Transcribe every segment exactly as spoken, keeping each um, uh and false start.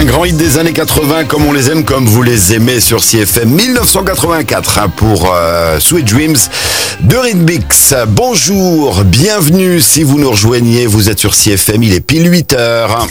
grand hit des années quatre-vingts, comme on les aime, comme vous les aimez sur C F M. mille neuf cent quatre-vingt-quatre hein, pour euh, Sweet Dreams de Ritmix. Bonjour, bienvenue si vous nous rejoignez, vous êtes sur C F M, il est pile huit heures.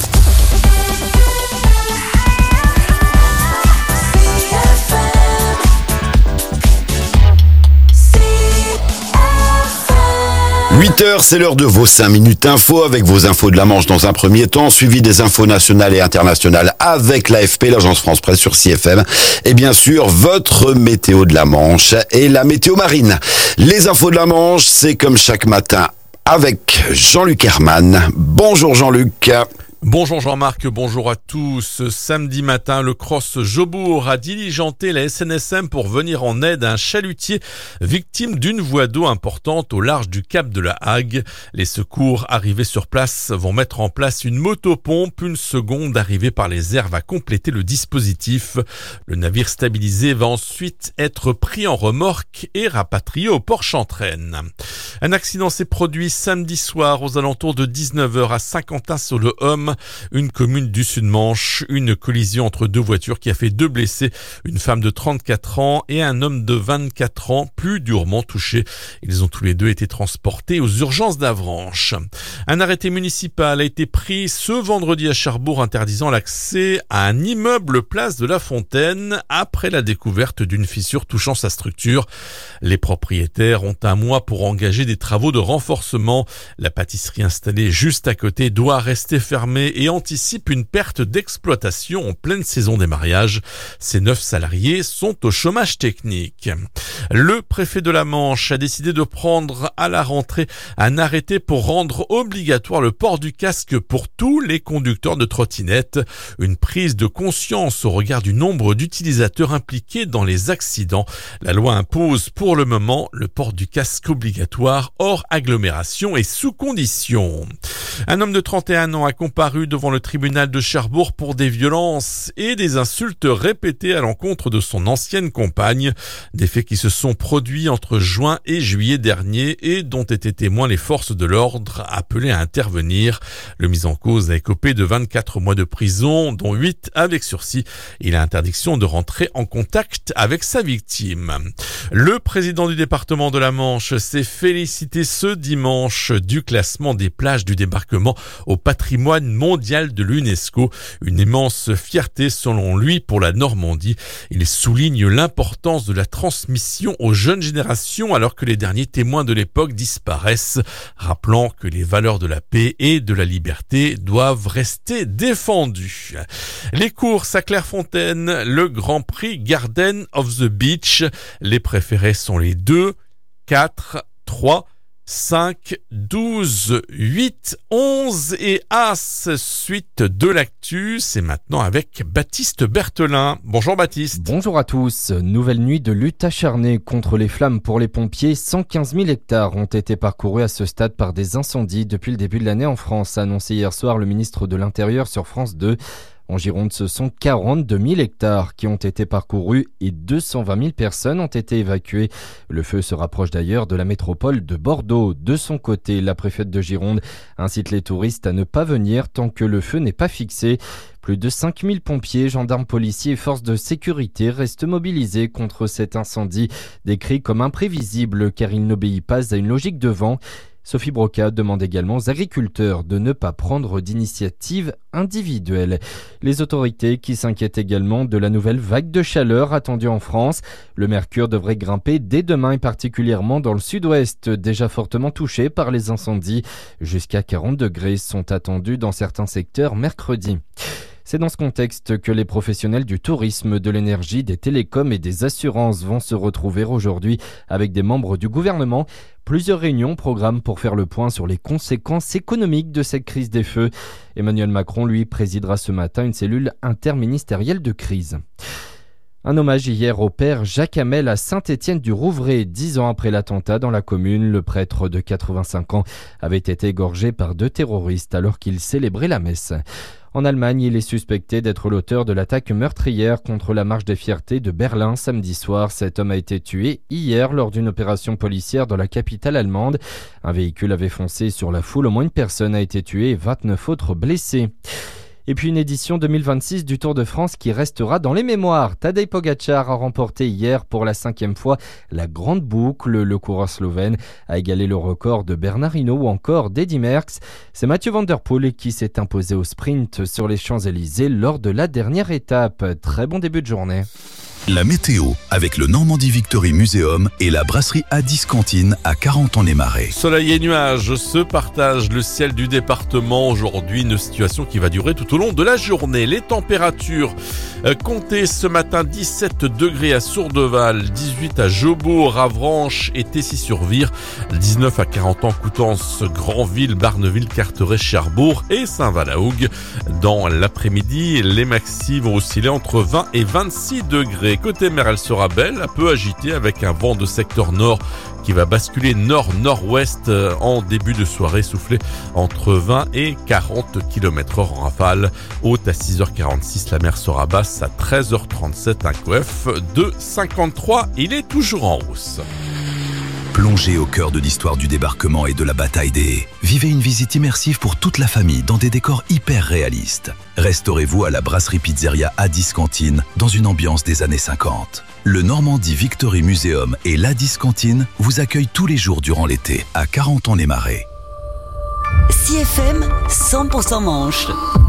huit heures, c'est l'heure de vos cinq minutes info avec vos infos de la Manche dans un premier temps, suivi des infos nationales et internationales avec l'A F P, l'agence France Presse sur C F M. Et bien sûr, votre météo de la Manche et la météo marine. Les infos de la Manche, c'est comme chaque matin avec Jean-Luc Herman. Bonjour Jean-Luc. Bonjour Jean-Marc, bonjour à tous. Samedi matin, le Cross Jobourg a diligenté la S N S M pour venir en aide à un chalutier victime d'une voie d'eau importante au large du cap de la Hague. Les secours arrivés sur place vont mettre en place une motopompe. Une seconde arrivée par les airs va compléter le dispositif. Le navire stabilisé va ensuite être pris en remorque et rapatrié au port Chantraine. Un accident s'est produit samedi soir aux alentours de dix-neuf heures à Saint-Quentin-sur-le-Homme, une commune du Sud-Manche. Une collision entre deux voitures qui a fait deux blessés, une femme de trente-quatre ans et un homme de vingt-quatre ans, plus durement touchés. Ils ont tous les deux été transportés aux urgences d'Avranches. Un arrêté municipal a été pris ce vendredi à Cherbourg interdisant l'accès à un immeuble place de la Fontaine après la découverte d'une fissure touchant sa structure. Les propriétaires ont un mois pour engager des travaux de renforcement. La pâtisserie installée juste à côté doit rester fermée et anticipe une perte d'exploitation en pleine saison des mariages. Ces neuf salariés sont au chômage technique. Le préfet de la Manche a décidé de prendre à la rentrée un arrêté pour rendre obligatoire le port du casque pour tous les conducteurs de trottinettes. Une prise de conscience au regard du nombre d'utilisateurs impliqués dans les accidents. La loi impose pour le moment le port du casque obligatoire hors agglomération et sous condition. Un homme de trente et un ans a comparu devant le tribunal de Cherbourg pour des violences et des insultes répétées à l'encontre de son ancienne compagne. Des faits qui se sont produits entre juin et juillet dernier et dont étaient témoins les forces de l'ordre appelées à intervenir. Le mis en cause a écopé de vingt-quatre mois de prison, dont huit avec sursis. Il a interdiction de rentrer en contact avec sa victime. Le président du département de la Manche s'est félicité ce dimanche du classement des plages du débarquement au patrimoine mondial de l'UNESCO. Une immense fierté selon lui pour la Normandie. Il souligne l'importance de la transmission aux jeunes générations alors que les derniers témoins de l'époque disparaissent, rappelant que les valeurs de la paix et de la liberté doivent rester défendues. Les courses à Clairefontaine, le Grand Prix Garden of the Beach. Les préférés sont les deux, quatre, trois, cinq, douze, huit, onze et As. Suite de l'actu, c'est maintenant avec Baptiste Berthelin. Bonjour Baptiste. Bonjour à tous. Nouvelle nuit de lutte acharnée contre les flammes pour les pompiers. cent quinze mille hectares ont été parcourus à ce stade par des incendies depuis le début de l'année en France, a annoncé hier soir le ministre de l'Intérieur sur France deux. En Gironde, ce sont quarante-deux mille hectares qui ont été parcourus et deux cent vingt mille personnes ont été évacuées. Le feu se rapproche d'ailleurs de la métropole de Bordeaux. De son côté, la préfète de Gironde incite les touristes à ne pas venir tant que le feu n'est pas fixé. Plus de cinq mille pompiers, gendarmes, policiers et forces de sécurité restent mobilisés contre cet incendie, décrit comme imprévisible car il n'obéit pas à une logique de vent. Sophie Broca demande également aux agriculteurs de ne pas prendre d'initiatives individuelles. Les autorités qui s'inquiètent également de la nouvelle vague de chaleur attendue en France. Le mercure devrait grimper dès demain et particulièrement dans le sud-ouest, déjà fortement touché par les incendies. Jusqu'à quarante degrés sont attendus dans certains secteurs mercredi. C'est dans ce contexte que les professionnels du tourisme, de l'énergie, des télécoms et des assurances vont se retrouver aujourd'hui avec des membres du gouvernement. Plusieurs réunions programment pour faire le point sur les conséquences économiques de cette crise des feux. Emmanuel Macron, lui, présidera ce matin une cellule interministérielle de crise. Un hommage hier au père Jacques Hamel à Saint-Étienne-du-Rouvray. Dix ans après l'attentat dans la commune, le prêtre de quatre-vingt-cinq ans avait été égorgé par deux terroristes alors qu'il célébrait la messe. En Allemagne, il est suspecté d'être l'auteur de l'attaque meurtrière contre la Marche des Fiertés de Berlin samedi soir. Cet homme a été tué hier lors d'une opération policière dans la capitale allemande. Un véhicule avait foncé sur la foule. Au moins une personne a été tuée et vingt-neuf autres blessés. Et puis une édition deux mille vingt-six du Tour de France qui restera dans les mémoires. Tadej Pogačar a remporté hier pour la cinquième fois la grande boucle. Le coureur slovène a égalé le record de Bernard Hinault ou encore d'Eddy Merckx. C'est Mathieu Van Der Poel qui s'est imposé au sprint sur les Champs-Élysées lors de la dernière étape. Très bon début de journée. La météo avec le Normandie Victory Museum et la brasserie Addis Cantine à Carentan-les-Marais. Soleil et nuages se partagent le ciel du département. Aujourd'hui, une situation qui va durer tout au long de la journée. Les températures euh, comptez ce matin dix-sept degrés à Sourdeval, dix-huit à Jobourg, Avranches et Tessy-sur-Vire, dix-neuf à Carentan, Coutances, Granville, Barneville, Carteret, Cherbourg et Saint-Valahougue. Dans l'après-midi, les maxi vont osciller entre vingt et vingt-six degrés. Côté mer, elle sera belle, un peu agitée avec un vent de secteur nord qui va basculer nord-nord-ouest en début de soirée, souffler entre vingt et quarante kilomètres heure en rafale. Haute à six heures quarante-six, la mer sera basse à treize heures trente-sept, un coef de cinquante-trois. Il est toujours en hausse. Plongez au cœur de l'histoire du débarquement et de la bataille des haies. Vivez une visite immersive pour toute la famille dans des décors hyper réalistes. Restaurez-vous à la brasserie pizzeria Addis Cantine dans une ambiance des années cinquante. Le Normandie Victory Museum et l'Addis Cantine vous accueillent tous les jours durant l'été à Carentan-les-Marais. C F M cent pour cent Manche.